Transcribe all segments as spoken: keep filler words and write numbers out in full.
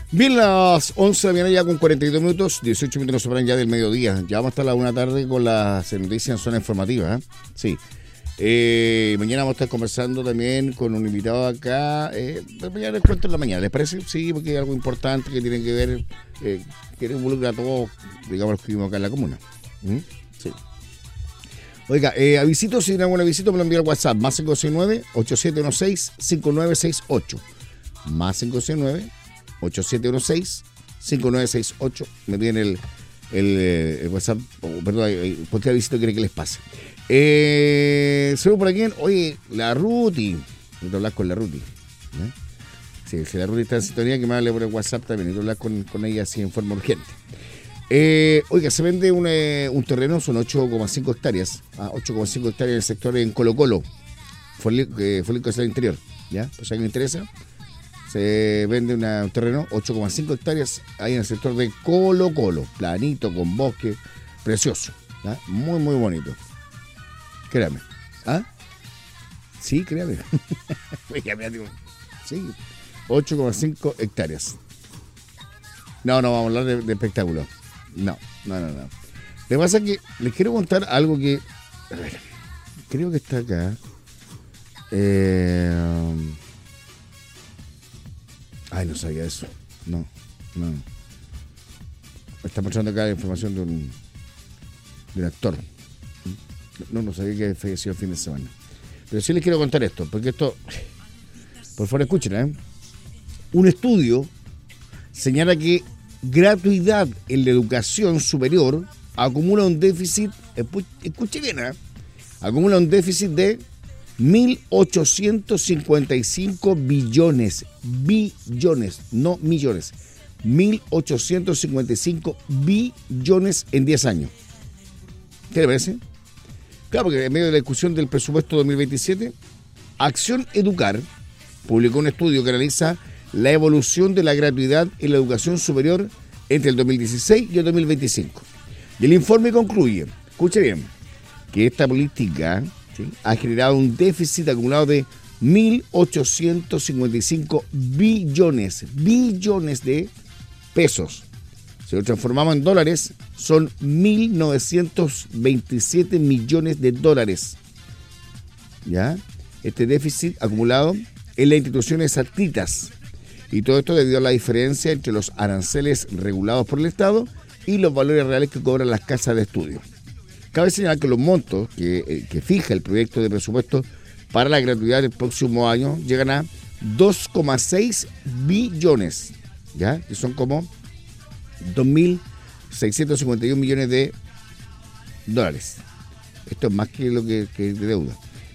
Bien, las once de la mañana ya con cuarenta y dos minutos, dieciocho minutos nos separan ya del mediodía. Ya vamos hasta la una tarde con las noticias en zona informativa, ¿eh? Sí. Eh, mañana vamos a estar conversando también con un invitado acá. Eh, mañana les cuento en la mañana, ¿les parece? Sí, porque hay algo importante que tiene que ver, eh, que involucra a todos, digamos, los que vivimos acá en la comuna. ¿Mm? Sí. Oiga, eh, avisito, si tienen alguna visita me lo envío al WhatsApp, más cinco seis nueve, ocho siete uno seis, cinco nueve seis ocho. Más cinco seis nueve, ocho siete uno seis, cinco nueve seis ocho. Me piden el, el, el WhatsApp, oh, perdón, cualquier visita quiere que les pase. Eh, Saludos por aquí. Oye, la Ruti. Necesito hablar con la Ruti. ¿eh? Sí, si la Ruti está en sintonía, que me hable por el WhatsApp también. Necesito hablar con, con ella así en forma urgente. Eh, oiga, se vende un, eh, un terreno, son ocho coma cinco hectáreas. Ah, ocho coma cinco hectáreas en el sector en Colo Colo. Folico eh, del interior. ¿Ya? Pues si a alguien le interesa. Se vende una, un terreno, ocho coma cinco hectáreas, ahí en el sector de Colo Colo, planito, con bosque, precioso, ¿ah? Muy, muy bonito. Créame. ¿Ah? Sí, créame. Sí, ocho coma cinco hectáreas. No, no, vamos a hablar de, de espectáculo. No, no, no, no. Lo que pasa es que les quiero contar algo que, a ver, creo que está acá. Eh... Ay, no sabía eso. No, no. Me está mostrando acá la información de un, de un actor. No, no sabía que falleció el fin de semana. Pero sí les quiero contar esto, porque esto, por favor escuchen, ¿eh? Un estudio señala que gratuidad en la educación superior acumula un déficit, escuche bien, ¿eh? Acumula un déficit de mil ochocientos cincuenta y cinco billones, billones, no millones, mil ochocientos cincuenta y cinco billones en diez años. ¿Qué le parece? Claro, porque en medio de la discusión del presupuesto dos mil veintisiete, Acción Educar publicó un estudio que analiza la evolución de la gratuidad en la educación superior entre el dos mil dieciséis y el dos mil veinticinco. Y el informe concluye, escuche bien, que esta política ¿sí? ha generado un déficit acumulado de mil ochocientos cincuenta y cinco billones, billones de pesos. Si lo transformamos en dólares, son mil novecientos veintisiete millones de dólares. ¿Ya? Este déficit acumulado en las instituciones adscritas. Y todo esto debido a la diferencia entre los aranceles regulados por el Estado y los valores reales que cobran las casas de estudio. Cabe señalar que los montos que, que fija el proyecto de presupuesto para la gratuidad del próximo año llegan a dos coma seis billones, ¿ya? Que son como dos mil seiscientos cincuenta y uno millones de dólares. Esto es más que lo que, que de deuda,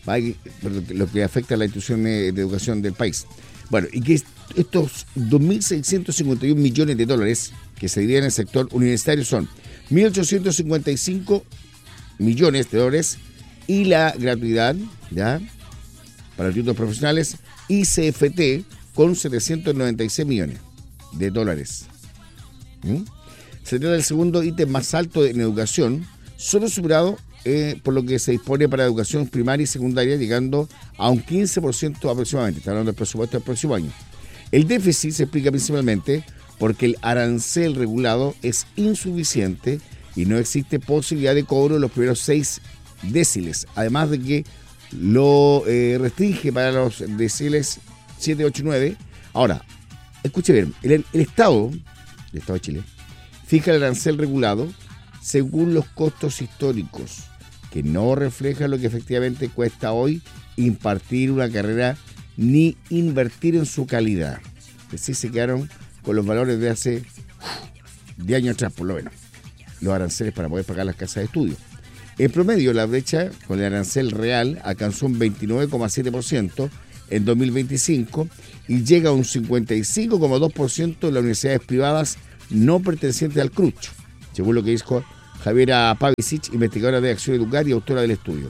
lo que afecta a la institución de educación del país. Bueno, y que estos dos mil seiscientos cincuenta y uno millones de dólares que se dividen en el sector universitario son mil ochocientos cincuenta y cinco millones de dólares y la gratuidad, ¿ya? Para los títulos profesionales, I C F T con setecientos noventa y seis millones de dólares. ¿Mm? Se trata del segundo ítem más alto en educación, solo superado eh, por lo que se dispone para educación primaria y secundaria, llegando a un quince por ciento aproximadamente. Está hablando del presupuesto del próximo año. El déficit se explica principalmente porque el arancel regulado es insuficiente y no existe posibilidad de cobro en los primeros seis deciles, además de que lo eh, restringe para los deciles siete, ocho y nueve. Ahora, escuche bien, el, el Estado, el Estado de Chile, fija el arancel regulado según los costos históricos, que no refleja lo que efectivamente cuesta hoy impartir una carrera ni invertir en su calidad. Que sí se quedaron con los valores de hace diez años atrás, por lo menos, los aranceles para poder pagar las casas de estudio. En promedio, la brecha con el arancel real alcanzó un veintinueve coma siete por ciento en dos mil veinticinco y llega a un cincuenta y cinco coma dos por ciento en las universidades privadas no pertenecientes al C R U C H, según lo que dijo Javiera Pavicic, investigadora de Acción Educar y autora del estudio.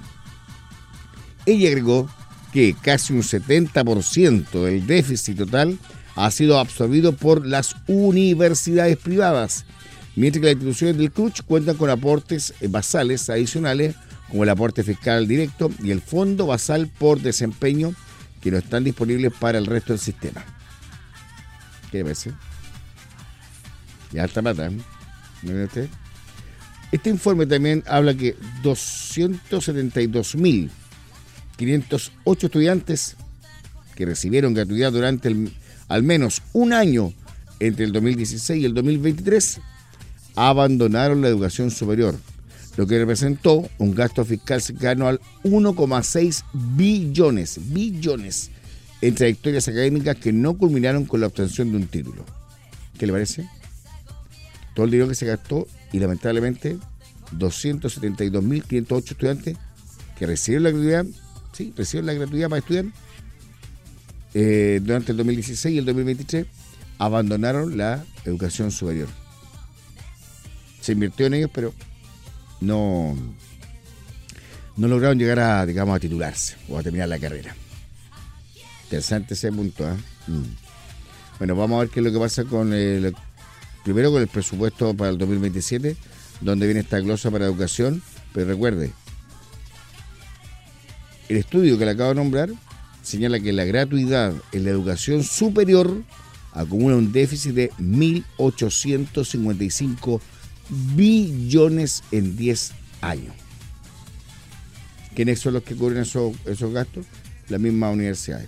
Ella agregó que casi un setenta por ciento del déficit total ha sido absorbido por las universidades privadas, mientras que las instituciones del C R U C H cuentan con aportes basales adicionales, como el aporte fiscal directo y el fondo basal por desempeño, que no están disponibles para el resto del sistema. ¿Qué le parece? Y alta plata, ¿eh? ¿No ve usted? Este informe también habla que doscientos setenta y dos mil quinientos ocho estudiantes que recibieron gratuidad durante el, al menos un año entre el dos mil dieciséis y el dos mil veintitrés abandonaron la educación superior, lo que representó un gasto fiscal cercano al uno coma seis billones, billones en trayectorias académicas que no culminaron con la obtención de un título. ¿Qué le parece? Todo el dinero que se gastó y lamentablemente doscientos setenta y dos mil quinientos ocho estudiantes que recibieron la gratuidad, sí, recibieron la gratuidad para estudiar eh, durante el dos mil dieciséis y el dos mil veintitrés abandonaron la educación superior. Se invirtió en ellos, pero no, no lograron llegar a, digamos, a titularse o a terminar la carrera. Interesante ese punto, ¿eh? Mm. Bueno, vamos a ver qué es lo que pasa con el, primero con el presupuesto para el dos mil veintisiete, donde viene esta glosa para educación, pero recuerde, el estudio que le acabo de nombrar señala que la gratuidad en la educación superior acumula un déficit de mil ochocientos cincuenta y cinco billones en diez años. ¿Quiénes son los que cubren esos, esos gastos? Las mismas universidades.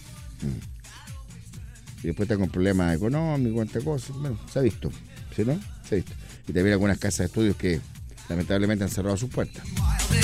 Mm. Y después está con problemas económicos, cuántas cosas. Bueno, se ha visto. ¿Sí, no? Se ha visto. Y también algunas casas de estudios que lamentablemente han cerrado sus puertas.